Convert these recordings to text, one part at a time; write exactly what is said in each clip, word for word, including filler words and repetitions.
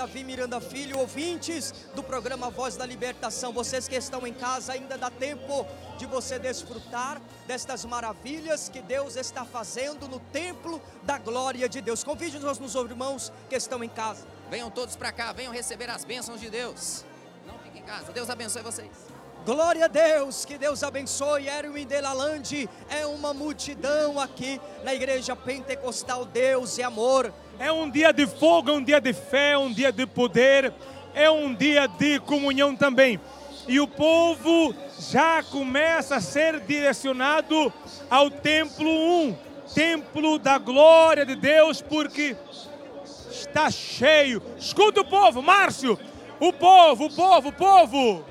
Davi Miranda Filho, ouvintes do programa Voz da Libertação, vocês que estão em casa, ainda dá tempo de você desfrutar destas maravilhas que Deus está fazendo no templo da glória de Deus. Convide os nossos irmãos que estão em casa. Venham todos para cá, venham receber as bênçãos de Deus. Não fiquem em casa, Deus abençoe vocês. Glória a Deus, que Deus abençoe. Erwin Delalande, é uma multidão aqui na igreja pentecostal. Deus é amor. É um dia de fogo, é um dia de fé, um dia de poder, é um dia de comunhão também. E o povo já começa a ser direcionado ao templo um, templo da glória de Deus, porque está cheio. Escuta o povo, Márcio, o povo, o povo, o povo.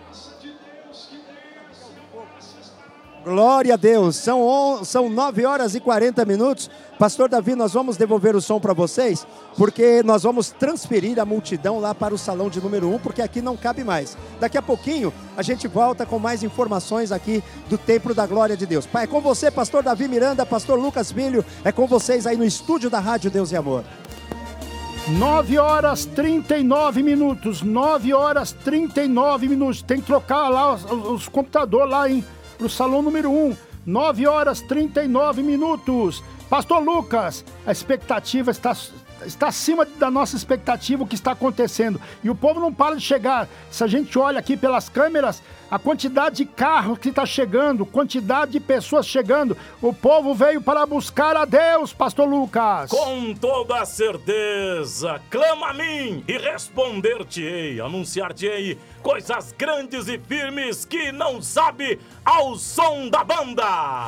Glória a Deus, são, on, são nove horas e quarenta minutos. Pastor Davi, nós vamos devolver o som para vocês, porque nós vamos transferir a multidão lá para o salão de número um, porque aqui não cabe mais. Daqui a pouquinho a gente volta com mais informações aqui do Templo da Glória de Deus. Pai, é com você, Pastor Davi Miranda, Pastor Lucas Filho, é com vocês aí no estúdio da Rádio Deus e Amor. nove horas e trinta e nove minutos, nove horas e trinta e nove minutos, tem que trocar lá os, os computadores lá, hein? Para o salão número um, nove horas e trinta e nove minutos. Pastor Lucas, a expectativa está, está acima da nossa expectativa, o que está acontecendo. E o povo não para de chegar. Se a gente olha aqui pelas câmeras, a quantidade de carros que está chegando, quantidade de pessoas chegando, o povo veio para buscar a Deus, Pastor Lucas. Com toda certeza, clama a mim e responder-te-ei, anunciar-te-ei coisas grandes e firmes que não sabe ao som da banda.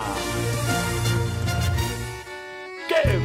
Que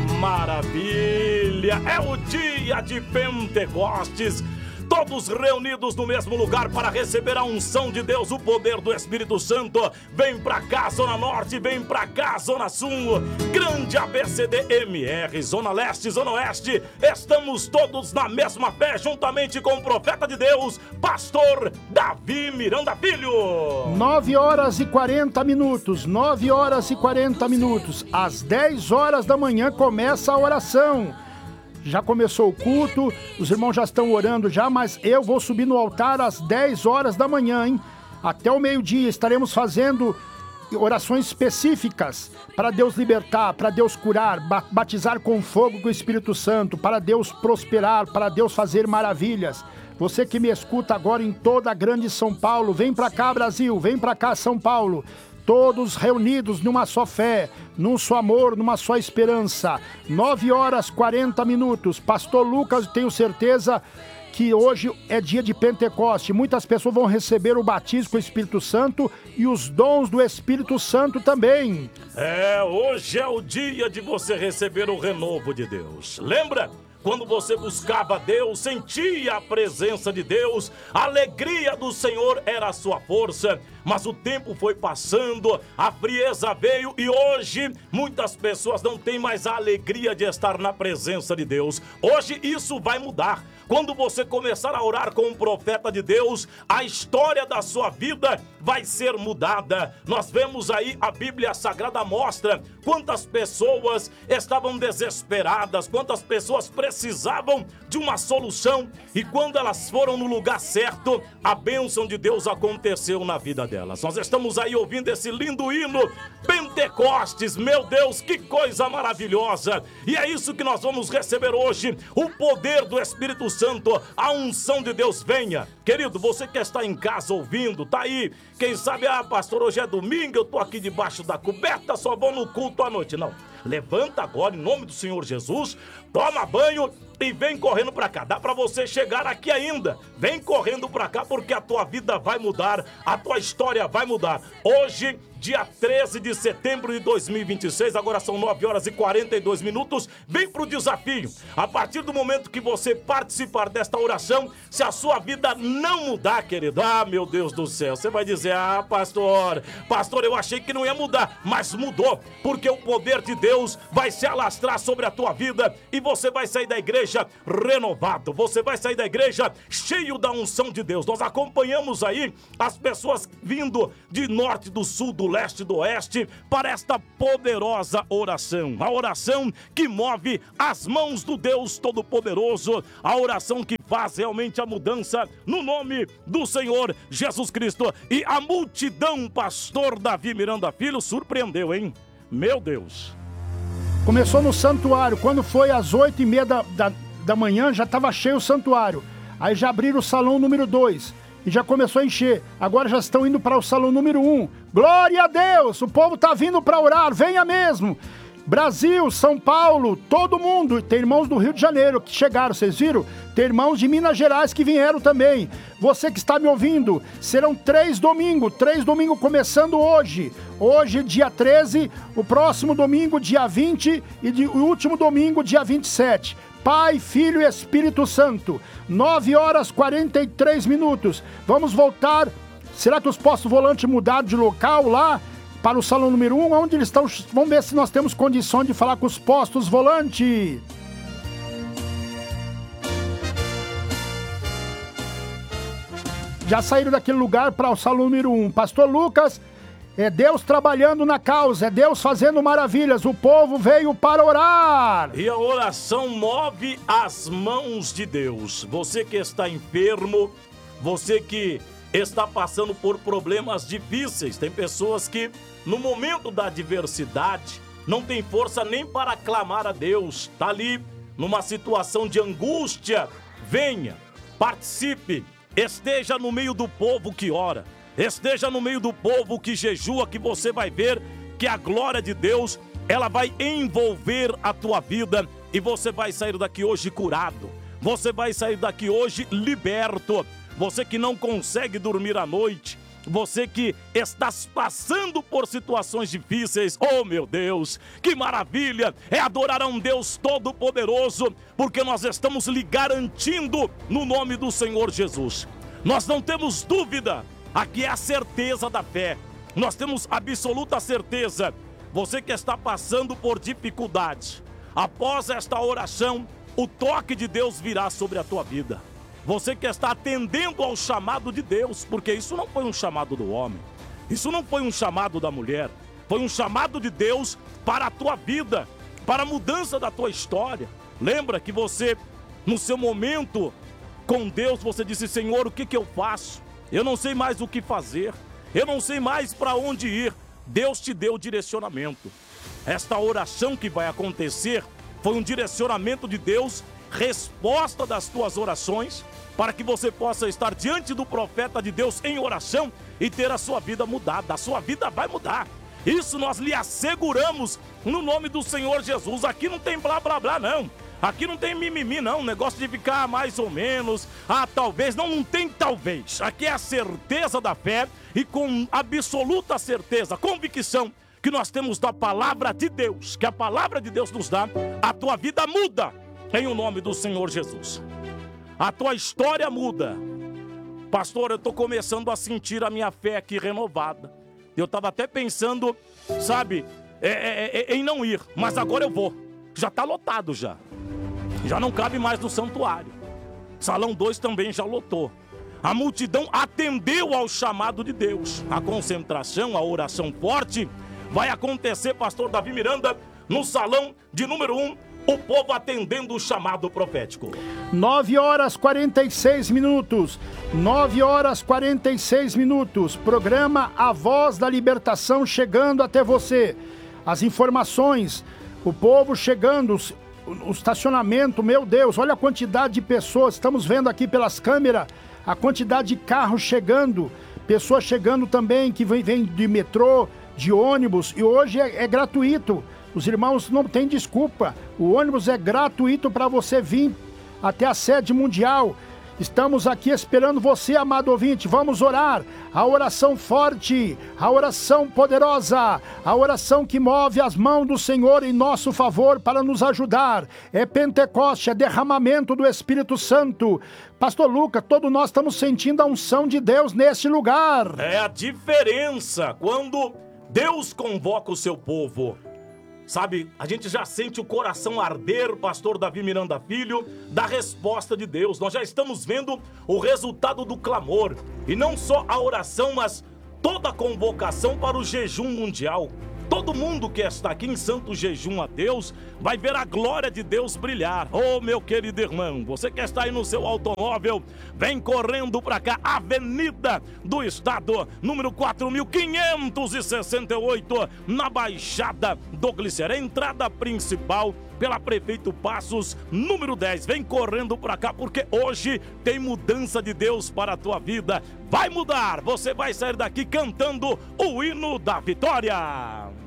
maravilha! É o dia de Pentecostes. Todos reunidos no mesmo lugar para receber a unção de Deus, o poder do Espírito Santo. Vem pra cá, Zona Norte, vem pra cá, Zona Sul, grande A B C D M R, Zona Leste, Zona Oeste. Estamos todos na mesma fé, juntamente com o profeta de Deus, Pastor Davi Miranda Filho. nove horas e quarenta minutos, nove horas e quarenta minutos. Às dez horas da manhã começa a oração. Já começou o culto, os irmãos já estão orando já, mas eu vou subir no altar às dez horas da manhã, hein? Até o meio-dia estaremos fazendo orações específicas para Deus libertar, para Deus curar, batizar com fogo com o Espírito Santo, para Deus prosperar, para Deus fazer maravilhas. Você que me escuta agora em toda a grande São Paulo, vem para cá, Brasil, vem para cá, São Paulo. Todos reunidos numa só fé, num só amor, numa só esperança. nove horas e quarenta minutos. Pastor Lucas, tenho certeza que hoje é dia de Pentecoste. Muitas pessoas vão receber o batismo com o Espírito Santo e os dons do Espírito Santo também. É, hoje é o dia de você receber o renovo de Deus. Lembra? Quando você buscava Deus, sentia a presença de Deus, a alegria do Senhor era a sua força. Mas o tempo foi passando, a frieza veio e hoje muitas pessoas não têm mais a alegria de estar na presença de Deus. Hoje isso vai mudar. Quando você começar a orar com um profeta de Deus, a história da sua vida vai ser mudada. Nós vemos aí a Bíblia Sagrada mostra quantas pessoas estavam desesperadas, quantas pessoas precisavam de uma solução. E quando elas foram no lugar certo, a bênção de Deus aconteceu na vida delas. Nós estamos aí ouvindo esse lindo hino, Pentecostes, meu Deus, que coisa maravilhosa. E é isso que nós vamos receber hoje, o poder do Espírito Santo, a unção de Deus. Venha, querido, você que está em casa ouvindo, tá aí, quem sabe, ah, pastor, hoje é domingo, eu tô aqui debaixo da coberta, só vou no culto à noite. Não, levanta agora em nome do Senhor Jesus, toma banho e vem correndo pra cá. Dá pra você chegar aqui ainda. Vem correndo pra cá porque a tua vida vai mudar, a tua história vai mudar. Hoje, dia treze de setembro de dois mil e vinte e seis, agora são nove horas e quarenta e dois minutos. Vem pro desafio. A partir do momento que você participar desta oração, se a sua vida não mudar, querido, ah, meu Deus do céu, você vai dizer, ah, pastor, pastor, eu achei que não ia mudar, mas mudou, porque o poder de Deus vai se alastrar sobre a tua vida e você vai sair da igreja renovado, você vai sair da igreja cheio da unção de Deus. Nós acompanhamos aí as pessoas vindo de norte, do sul, do do leste e do oeste, para esta poderosa oração. A oração que move as mãos do Deus Todo-Poderoso, a oração que faz realmente a mudança no nome do Senhor Jesus Cristo. E a multidão, pastor Davi Miranda Filho, surpreendeu, hein? Meu Deus! Começou no santuário, quando foi às oito e meia da, da, da manhã, já estava cheio o santuário. Aí já abriram o salão número dois e já começou a encher. Agora já estão indo para o salão número um. Glória a Deus! O povo está vindo para orar, venha mesmo! Brasil, São Paulo, todo mundo. Tem irmãos do Rio de Janeiro que chegaram, vocês viram? Tem irmãos de Minas Gerais que vieram também. Você que está me ouvindo, serão três domingos, três domingos começando hoje. Hoje, dia treze, o próximo domingo, dia vinte, e de, o último domingo, dia vinte e sete. Pai, Filho e Espírito Santo. nove horas e quarenta e três minutos. Vamos voltar. Será que os postos volantes mudaram de local lá? Para o salão número um, onde eles estão. Vamos ver se nós temos condições de falar com os postos volante. Já saíram daquele lugar para o salão número um. Pastor Lucas, é Deus trabalhando na causa, é Deus fazendo maravilhas. O povo veio para orar. E a oração move as mãos de Deus. Você que está enfermo, você que está passando por problemas difíceis. Tem pessoas que, no momento da adversidade, não tem força nem para clamar a Deus. Está ali numa situação de angústia. Venha, participe, esteja no meio do povo que ora. Esteja no meio do povo que jejua, que você vai ver que a glória de Deus, ela vai envolver a tua vida e você vai sair daqui hoje curado. Você vai sair daqui hoje liberto. Você que não consegue dormir à noite, você que está passando por situações difíceis, oh meu Deus, que maravilha é adorar a um Deus Todo-Poderoso, porque nós estamos lhe garantindo no nome do Senhor Jesus. Nós não temos dúvida, aqui é a certeza da fé, nós temos absoluta certeza. Você que está passando por dificuldades, após esta oração, o toque de Deus virá sobre a tua vida. Você que está atendendo ao chamado de Deus, porque isso não foi um chamado do homem, isso não foi um chamado da mulher, foi um chamado de Deus para a tua vida, para a mudança da tua história. Lembra que você, no seu momento com Deus, você disse: Senhor, o que que eu faço? Eu não sei mais o que fazer, eu não sei mais para onde ir. Deus te deu direcionamento. Esta oração que vai acontecer foi um direcionamento de Deus, resposta das tuas orações, para que você possa estar diante do profeta de Deus em oração e ter a sua vida mudada. A sua vida vai mudar. Isso nós lhe asseguramos no nome do Senhor Jesus. Aqui não tem blá blá blá não. Aqui não tem mimimi não, negócio de ficar mais ou menos, ah talvez, não, não tem talvez. Aqui é a certeza da fé e com absoluta certeza, convicção que nós temos da palavra de Deus, que a palavra de Deus nos dá, a tua vida muda em o nome do Senhor Jesus. A tua história muda. Pastor, eu estou começando a sentir a minha fé aqui renovada. Eu estava até pensando, sabe, é, é, é, em não ir, mas agora eu vou. Já está lotado já. Já não cabe mais no santuário. Salão dois também já lotou. A multidão atendeu ao chamado de Deus. A concentração, a oração forte vai acontecer, pastor Davi Miranda, no salão de número um, o povo atendendo o chamado profético. nove horas e quarenta e seis minutos. nove horas e quarenta e seis minutos. Programa A Voz da Libertação chegando até você. As informações, o povo chegando, o estacionamento, meu Deus, olha a quantidade de pessoas. Estamos vendo aqui pelas câmeras a quantidade de carros chegando. Pessoas chegando também que vêm vem de metrô, de ônibus. E hoje é, é gratuito. Os irmãos não têm desculpa. O ônibus é gratuito para você vir até a sede mundial. Estamos aqui esperando você, amado ouvinte. Vamos orar. A oração forte, a oração poderosa, a oração que move as mãos do Senhor em nosso favor para nos ajudar. É Pentecoste, é derramamento do Espírito Santo. Pastor Lucas, todos nós estamos sentindo a unção de Deus neste lugar. É a diferença quando Deus convoca o seu povo. Sabe, a gente já sente o coração arder, pastor Davi Miranda Filho, da resposta de Deus. Nós já estamos vendo o resultado do clamor. E não só a oração, mas toda a convocação para o jejum mundial. Todo mundo que está aqui em santo jejum a Deus vai ver a glória de Deus brilhar. Oh, meu querido irmão, você que está aí no seu automóvel, vem correndo para cá, Avenida do Estado, número quatro mil quinhentos e sessenta e oito, na Baixada do Glicério, entrada principal pela Prefeito Passos, número dez. Vem correndo para cá, porque hoje tem mudança de Deus para a tua vida. Vai mudar, você vai sair daqui cantando o hino da vitória.